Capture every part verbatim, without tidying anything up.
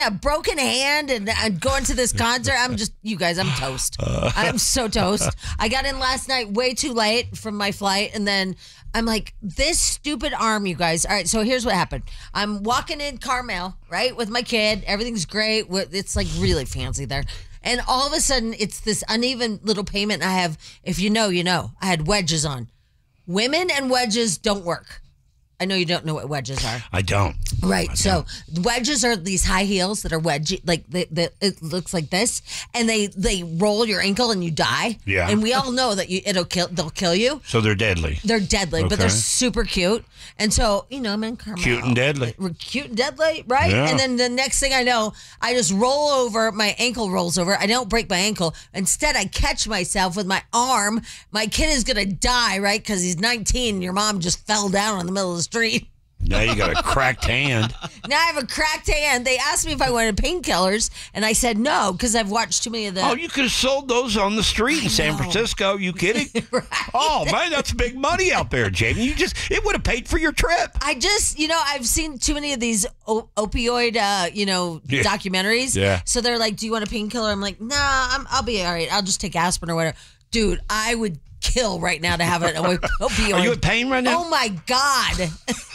a broken hand and I'm going to this concert. I'm just, you guys, I'm toast. I'm so toast. I got in last night way too late from my flight. And then I'm like, this stupid arm, you guys. All right, so here's what happened. I'm walking in Carmel, right, with my kid. Everything's great. It's like really fancy there. And all of a sudden, it's this uneven little payment. I have, if you know, you know, I had wedges on. Women and wedges don't work. I know you don't know what wedges are. I don't. Right. I so don't. wedges are these high heels that are wedgy, like they, they, it looks like this, and they they roll your ankle and you die. Yeah. And we all know that you it'll kill they'll kill you. So they're deadly. They're deadly, Okay. but they're super cute. And so you know, I'm in Carmel. Cute and deadly. We're cute and deadly, right? Yeah. And then the next thing I know, I just roll over. My ankle rolls over. I don't break my ankle. Instead, I catch myself with my arm. My kid is gonna die, right? Because he's nineteen. And your mom just fell down in the middle of the street. Now you got a cracked hand. Now I have a cracked hand. They asked me if I wanted painkillers, and I said no because I've watched too many of the. Oh, you could have sold those on the street in San Francisco. You kidding? Right. Oh man, that's big money out there, Jamie. You just it would have paid for your trip. I just, you know, I've seen too many of these o- opioid, uh, you know, Yeah. documentaries. Yeah. So they're like, "Do you want a painkiller?" I'm like, "Nah, I'm, I'll be all right. I'll just take aspirin or whatever." Dude, I would kill right now to have an opioid. Are you in pain right now? Oh my god.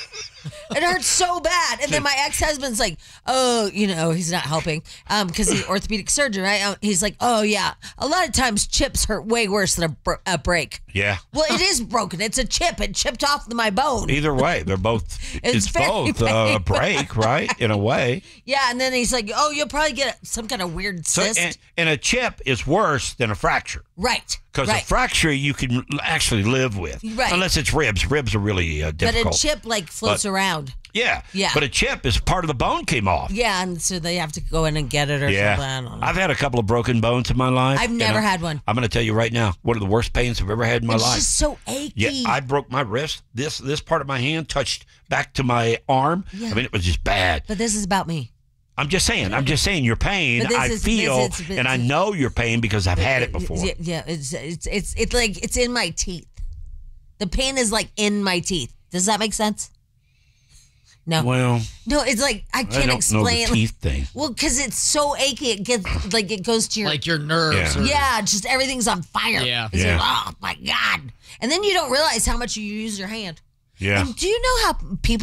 It hurts so bad. And then my ex-husband's like, oh, you know, he's not helping um, because he's orthopedic surgeon, right? Um, He's like, oh, yeah. A lot of times chips hurt way worse than a, br- a break. Yeah. Well, it is broken. It's a chip. It chipped off my bone. Either way, they're both. It's It's, very both uh, a break, right? In a way. Yeah, and then he's like, oh, you'll probably get some kind of weird So, cyst. and, and a chip is worse than a fracture. Right. Because right. a fracture you can actually live with. Right. Unless it's ribs. Ribs are really uh, But difficult. a chip, like, floats But- around. Yeah. Yeah. But a chip is part of the bone came off. Yeah, and so they have to go in and get it or Yeah. something. I don't know. I've had a couple of broken bones in my life. I've and never I'm- had one. I'm going to tell you right now, one of the worst pains I've ever had in my It's life. just so achy. Yeah, I broke my wrist. This this part of my hand touched back to my arm. Yeah. I mean, it was just bad. But this is about me. I'm just saying. I'm just saying your pain. But this I is- feel, this is- and I know your pain because I've had it before. Yeah, yeah, it's it's it's it's like it's in my teeth. The pain is like in my teeth. Does that make sense? No, Well, no, it's like I I can't don't explain. know the teeth thing. Well, because it's so achy, it gets like it goes to your Like your nerves. Yeah. Or, yeah, just everything's on fire. Yeah. It's Yeah. like, oh my god, and then you don't realize how much you use your hand. Yeah. And do you know how people